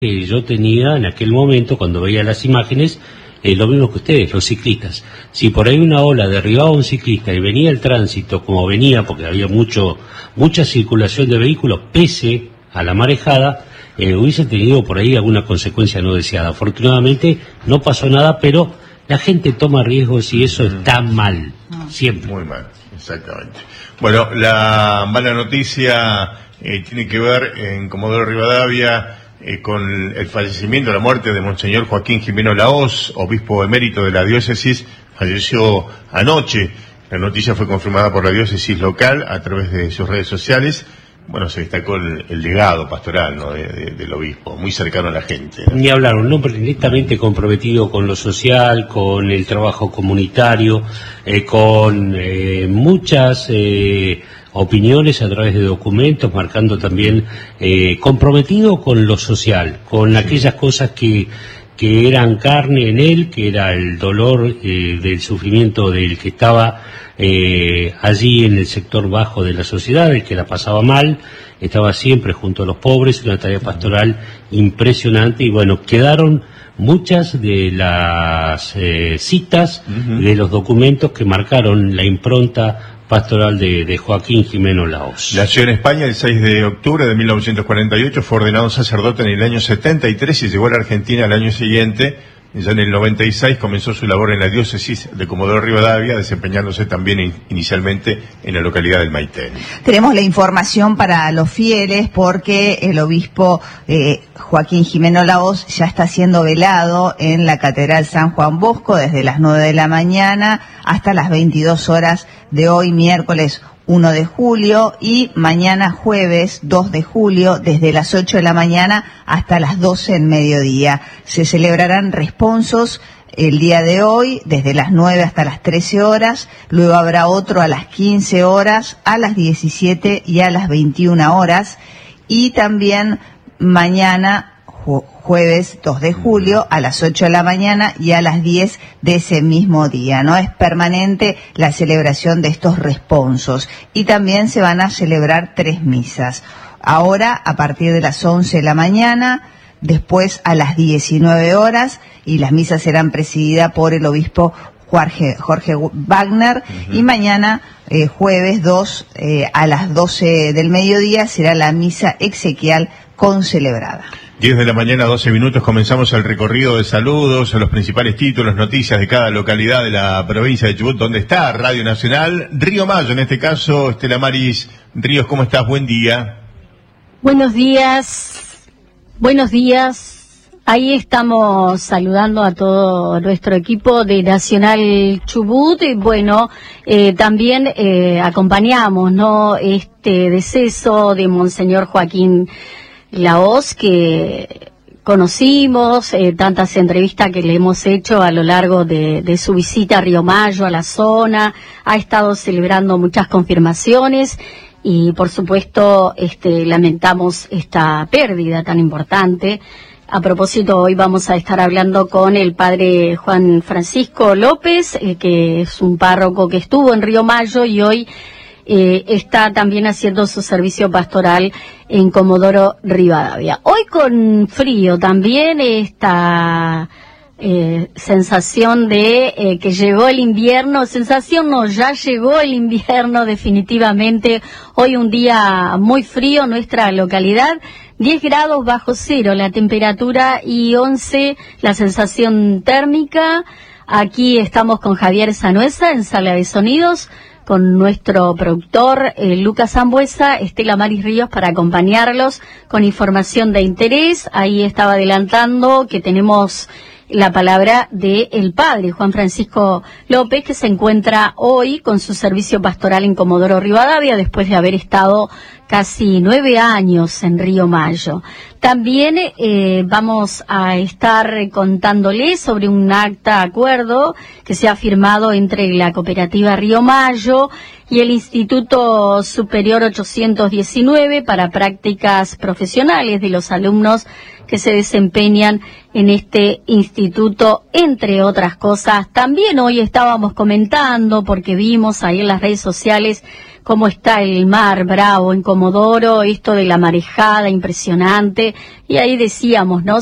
que yo tenía en aquel momento cuando veía las imágenes, lo mismo que ustedes, los ciclistas. Si por ahí una ola derribaba a un ciclista y venía el tránsito como venía, porque había mucha circulación de vehículos, pese a la marejada, hubiese tenido por ahí alguna consecuencia no deseada. Afortunadamente no pasó nada, pero la gente toma riesgos y eso está mal, siempre. Muy mal, exactamente. Bueno, la mala noticia tiene que ver en Comodoro Rivadavia con el fallecimiento, la muerte de Monseñor Joaquín Jimeno Lahoz, obispo emérito de la diócesis. Falleció anoche. La noticia fue confirmada por la diócesis local a través de sus redes sociales. Bueno, se destacó el legado pastoral, ¿no?, del obispo, muy cercano a la gente, ¿no? Ni hablar, un hombre directamente comprometido con lo social, con el trabajo comunitario, con muchas opiniones a través de documentos, marcando también comprometido con lo social, con aquellas cosas que eran carne en él, que era el dolor del sufrimiento del que estaba allí en el sector bajo de la sociedad, el que la pasaba mal, estaba siempre junto a los pobres, una tarea pastoral impresionante. Y bueno, quedaron muchas de las citas de los documentos que marcaron la impronta pastoral de Joaquín Jimeno Lahoz. Nació en España el 6 de octubre de 1948, fue ordenado sacerdote en el año 73 y llegó a la Argentina al año siguiente. Ya en el 96 comenzó su labor en la diócesis de Comodoro Rivadavia, desempeñándose también inicialmente en la localidad del Maitén. Tenemos la información para los fieles porque el obispo Joaquín Jimeno Lahoz ya está siendo velado en la Catedral San Juan Bosco desde las 9 de la mañana hasta las 22 horas de hoy, miércoles 1 de julio, y mañana jueves 2 de julio desde las 8 de la mañana hasta las 12 del mediodía. Se celebrarán responsos el día de hoy desde las 9 hasta las 13 horas, luego habrá otro a las 15 horas, a las 17 y a las 21 horas, y también mañana jueves 2 de julio a las 8 de la mañana y a las 10 de ese mismo día, ¿no? Es permanente la celebración de estos responsos y también se van a celebrar 3 misas. Ahora a partir de las 11 de la mañana, después a las 19 horas, y las misas serán presididas por el obispo Jorge Wagner, y mañana jueves 2 a las 12 del mediodía será la misa exequial concelebrada. 10 de la mañana, 12 minutos, comenzamos el recorrido de saludos a los principales títulos, noticias de cada localidad de la provincia de Chubut, donde está Radio Nacional, Río Mayo, en este caso. Estela Maris Ríos, ¿cómo estás? Buen día. Buenos días, buenos días. Ahí estamos saludando a todo nuestro equipo de Nacional Chubut. Y bueno, también acompañamos, ¿no?, este deceso de Monseñor Joaquín Lahoz, que conocimos, tantas entrevistas que le hemos hecho a lo largo de su visita a Río Mayo, a la zona. Ha estado celebrando muchas confirmaciones y por supuesto lamentamos esta pérdida tan importante. A propósito, hoy vamos a estar hablando con el padre Juan Francisco López, que es un párroco que estuvo en Río Mayo y hoy está también haciendo su servicio pastoral en Comodoro Rivadavia. Hoy con frío también, esta sensación de que llegó el invierno, sensación no, ya llegó el invierno definitivamente. Hoy un día muy frío en nuestra localidad, 10 grados bajo cero la temperatura y 11 la sensación térmica. Aquí estamos con Javier Sanuesa en Sala de Sonidos, con nuestro productor Lucas Zambuesa, Estela Maris Ríos, para acompañarlos con información de interés. Ahí estaba adelantando que tenemos la palabra del padre Juan Francisco López, que se encuentra hoy con su servicio pastoral en Comodoro Rivadavia, después de haber estado casi 9 años en Río Mayo. También vamos a estar contándoles sobre un acta acuerdo que se ha firmado entre la cooperativa Río Mayo y el Instituto Superior 819 para prácticas profesionales de los alumnos que se desempeñan en este instituto, entre otras cosas. También hoy estábamos comentando, porque vimos ahí en las redes sociales cómo está el mar bravo en Comodoro, esto de la marejada impresionante, y ahí decíamos, ¿no?